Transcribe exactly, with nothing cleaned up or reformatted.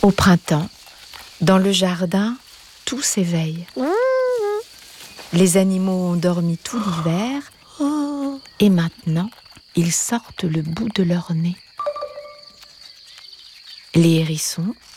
Au printemps, dans le jardin, tout s'éveille. Les animaux ont dormi tout l'hiver et maintenant, ils sortent le bout de leur nez. Les hérissons